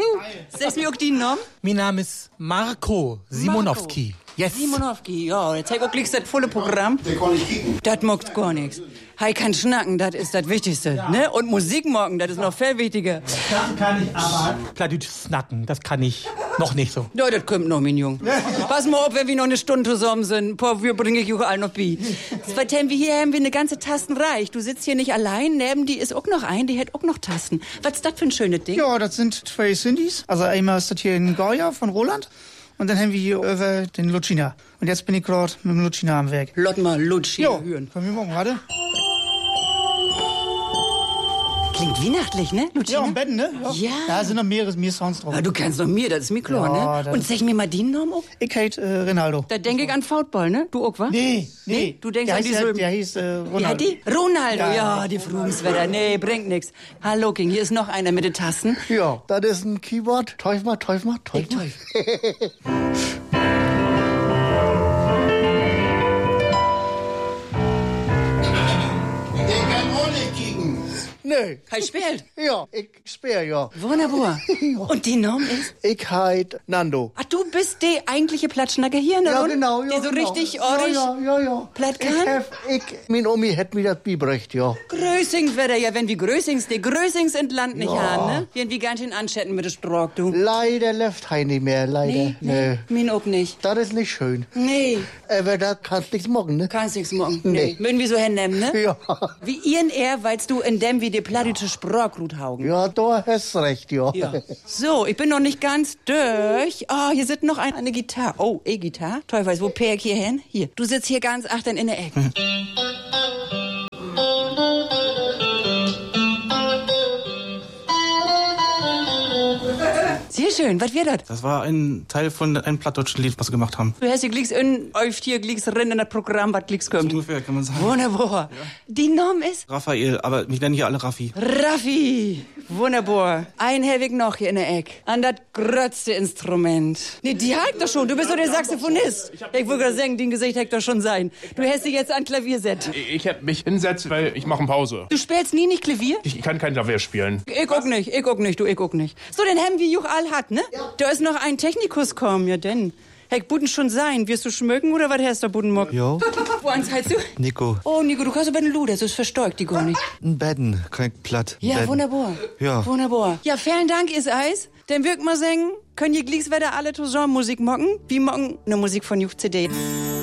Sagst mir auch die Namen? Mein Name ist Marco Simonowski. Yes. Simonowski, ja, der zeigt auch gleich das volle Programm. Der kann nicht kicken. Das mockt gar nichts. Hei kann schnacken, das ist das Wichtigste, ne? Und Musik morgen, das ist noch viel wichtiger. Das kann ich aber Plattdeutsch snacken, das kann ich noch nicht so. Ja, das kommt noch, mein Jung. Pass mal auf, wenn wir noch eine Stunde zusammen sind. Boah, wir bringen ich auch all noch bei. Hier haben wir eine ganze Tasten reich. Du sitzt hier nicht allein, neben die ist auch noch ein, die hat auch noch Tasten. Was ist das für ein schönes Ding? Ja, das sind zwei Sindis. Also einmal ist das hier in Goya von Roland. Und dann haben wir hier über den Lucina. Und jetzt bin ich gerade mit dem Lucina am Werk. Lot mal Lucina Jo, hören. können wir morgen, warte. Klingt weihnachtlich, ne, Lucina? Ja, am Betten, ne? Ja. Da sind noch mehrere Sounds drauf. Ja, du kennst doch mir, das ist mir klar, Ja, ne? Und sag mir mal die Namen auch. Ich heite Ronaldo. Da denk ich an Foutball, ne? Du auch, wa? Nee. Du denkst der an die heißt, Silben. Der hieß Ronaldo. Wie hat die? Ronaldo, Ja. ja, die Frumswetter. Nee, bringt nix. Hallo, King, hier ist noch einer mit den Tasten. Ja, das ist ein Keyboard. Teuf mal. Der kann auch nicht kicken. Nee. Hei spielt. Ja, ich spiele ja. Wunderbar. Und die Name ist? Ich heit Nando. Ach, du bist die eigentliche Platschnacker hier, ne? Ja, genau. Die so genau. richtig orisch Ja. platt Ich kann? mein Omi hat mir das beigebracht, ja. Größings wäre ja, wenn wir Größings, die Größings in Land nicht haben, ne? Werden wir ganz schön anschätzen mit der Strock, du. Leider läuft Hein nicht mehr, leider. Nee, min auch nicht. Das ist nicht schön. Nee, Aber da kannst nichts machen, ne? kannst nix morgen. Nee. Würden wir so hinnehmen, ne? Ja. Wie ihren weilst du in dem wie die plattdeutsche Sprochrut haugen. Ja, da hast recht, ja. Ja. So, ich bin noch nicht ganz durch. Oh, hier sitzt noch eine Gitarre. Oh, E-Gitarre. Toll, weiß, wo Per ich hier hin? Hier. Du sitzt hier ganz achtern in der Ecke. Sehr schön. Was wird das? Das war ein Teil von einem plattdeutschen Lied, was wir gemacht haben. Du hast hier glieks in, euch hier glieks rein in das Programm, was glieks kommt. So ungefähr, kann man sagen. Wunderbar. Die Name ist? Raphael, aber mich nennen hier alle Raffi. Raffi. Wunderbar. Ein Herwig noch hier in der Ecke. An das grötzte Instrument. Nee, die hat doch schon. Du bist doch der Saxophonist. Ich wollte gerade sagen, dein Gesicht hat doch schon sein. Du hast dich jetzt an Klavier set. Ich hab mich hinsetzt, weil ich mache Pause. Du spielst nie nicht Klavier? Ich kann kein Klavier spielen. Ich auch nicht, du, ich auch nicht. So, den haben wir Juch all hat, ne? Da ist noch ein Technikus kommen, ja denn. Heck, Buden schon sein. Wirst du schmücken oder was hast du, Budenmock? Jo. Wo ans heißt du? Nico. Oh, Nico, du kannst aber den Luder, sonst verstärkt die gar nicht. Ein Betten, kein platt. Ja, Betten. wunderbar. Ja. Wunderbar. Ja, vielen Dank, ist Eis. Dann wirkt mal sagen, können ihr glickswetter alle zusammen Musik mocken? Wie mocken? Ne Musik von Juch CD.